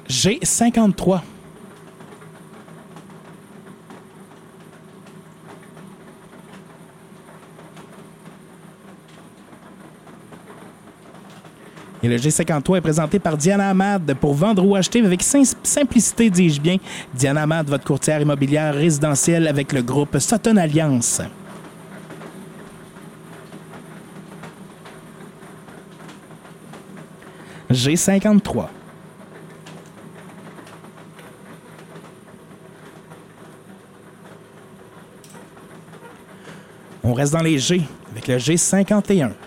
G53. Et le G53 est présenté par Diana Hamad pour vendre ou acheter avec simplicité, dis-je bien. Diana Hamad, votre courtière immobilière résidentielle avec le groupe Sutton Alliance. G53. On reste dans les G avec le G51.